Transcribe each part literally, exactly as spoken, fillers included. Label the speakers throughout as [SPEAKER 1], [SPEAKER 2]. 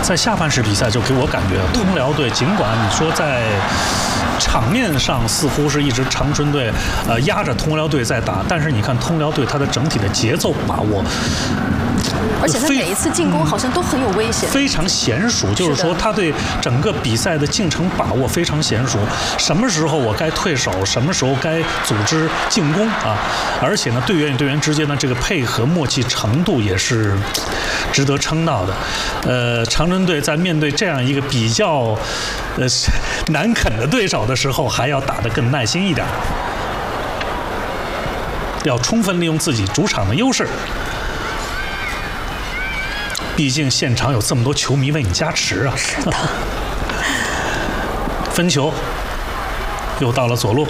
[SPEAKER 1] 在下半时比赛就给我感觉，通辽队尽管你说在场面上似乎是一直长春队呃压着通辽队在打，但是你看通辽队他的整体的节奏把握。
[SPEAKER 2] 而且他每一次进攻好像都很有危险，
[SPEAKER 1] 非常娴熟，就是说他对整个比赛的进程把握非常娴熟。什么时候我该退守，什么时候该组织进攻啊？而且呢，队员与队员之间的这个配合默契程度也是值得称道的。呃，长春队在面对这样一个比较呃难啃的对手的时候，还要打得更耐心一点，要充分利用自己主场的优势。毕竟现场有这么多球迷为你加持啊！
[SPEAKER 2] 是的。
[SPEAKER 1] 分球，又到了左路。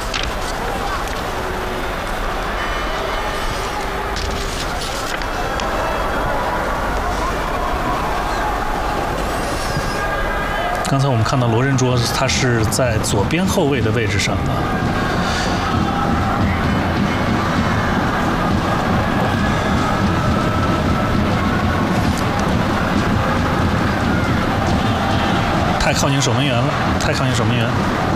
[SPEAKER 1] 刚才我们看到罗仁卓，他是在左边后卫的位置上啊。太靠近守门员了，太靠近守门员。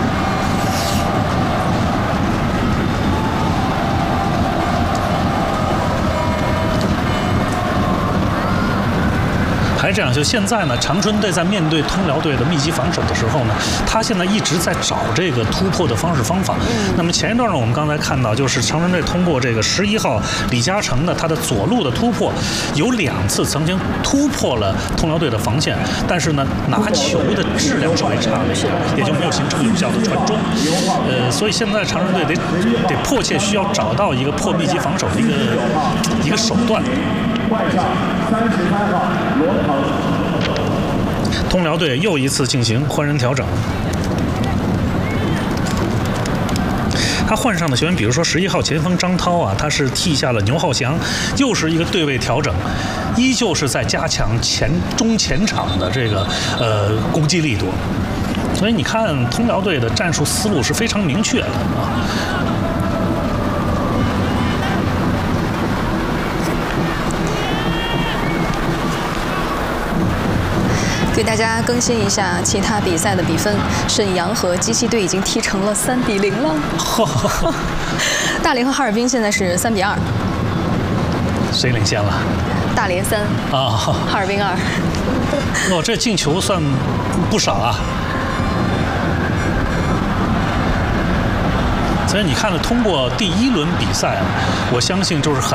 [SPEAKER 1] 还这样，就现在呢，长春队在面对通辽队的密集防守的时候呢，他现在一直在找这个突破的方式方法。嗯、那么前一段呢，我们刚才看到，就是长春队通过这个十一号李嘉诚的他的左路的突破，有两次曾经突破了通辽队的防线，但是呢，拿球的质量稍微差了一些，也就没有形成有效的传中。呃，所以现在长春队得得迫切需要找到一个破密集防守的一个一个手段。外场三十三号罗腾，通辽队又一次进行换人调整。他换上的球员，比如说十一号前锋张涛啊，他是替下了牛浩翔，又是一个对位调整，依旧是在加强前中前场的这个呃攻击力度。所以你看，通辽队的战术思路是非常明确的啊。
[SPEAKER 2] 给大家更新一下其他比赛的比分，沈阳和机器队已经踢成了三比零了。大连和哈尔滨现在是三比二。
[SPEAKER 1] 谁领先了？
[SPEAKER 2] 大连三啊，哈尔滨二。
[SPEAKER 1] 哦，这进球算不少啊。所以你看了，通过第一轮比赛，我相信就是很